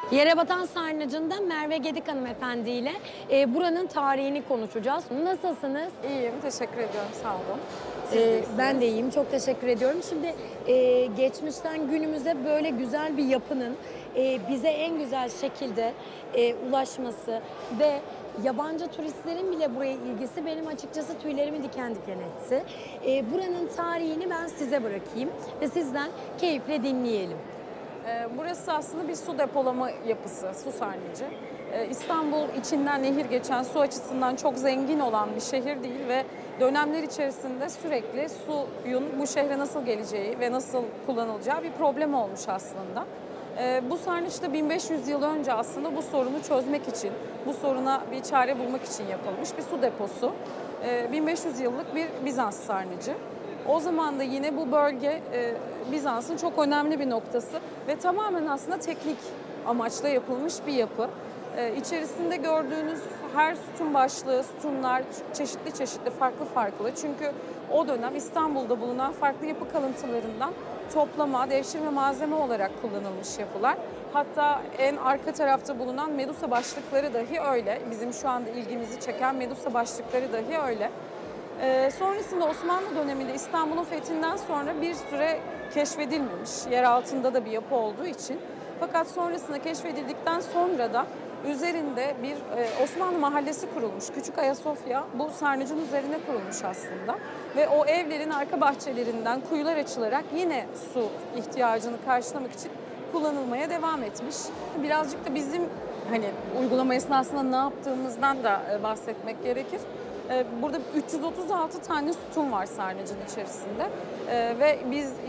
Yerebatan Sarnıcı'nda Merve Gedik hanımefendi ile buranın tarihini konuşacağız. Nasılsınız? İyiyim, teşekkür ediyorum. Sağ olun. Siz de iyisiniz. Ben de iyiyim, çok teşekkür ediyorum. Şimdi geçmişten günümüze böyle güzel bir yapının bize en güzel şekilde ulaşması ve yabancı turistlerin bile buraya ilgisi benim açıkçası tüylerimi diken diken etti. Buranın tarihini ben size bırakayım ve sizden keyifle dinleyelim. Burası aslında bir su depolama yapısı, su sarnıcı. İstanbul içinden nehir geçen, su açısından çok zengin olan bir şehir değil ve dönemler içerisinde sürekli suyun bu şehre nasıl geleceği ve nasıl kullanılacağı bir problem olmuş aslında. Bu sarnıç da 1500 yıl önce aslında bu sorunu çözmek için, bu soruna bir çare bulmak için yapılmış bir su deposu. 1500 yıllık bir Bizans sarnıcı. O zaman da yine bu bölge Bizans'ın çok önemli bir noktası ve tamamen aslında teknik amaçla yapılmış bir yapı. İçerisinde gördüğünüz her sütun başlığı, sütunlar çeşitli, farklı. Çünkü o dönem İstanbul'da bulunan farklı yapı kalıntılarından toplama, devşirme malzeme olarak kullanılmış yapılar. Hatta en arka tarafta bulunan Medusa başlıkları dahi öyle. Bizim şu anda ilgimizi çeken Medusa başlıkları dahi öyle. Sonrasında Osmanlı döneminde İstanbul'un fethinden sonra bir süre keşfedilmemiş. Yer altında da bir yapı olduğu için. Fakat sonrasında keşfedildikten sonra da üzerinde bir Osmanlı mahallesi kurulmuş. Küçük Ayasofya bu sarnıcın üzerine kurulmuş aslında. Ve o evlerin arka bahçelerinden kuyular açılarak yine su ihtiyacını karşılamak için kullanılmaya devam etmiş. Birazcık da bizim uygulama esnasında ne yaptığımızdan da bahsetmek gerekir. Burada 336 tane sütun var sarnıcın içerisinde ve biz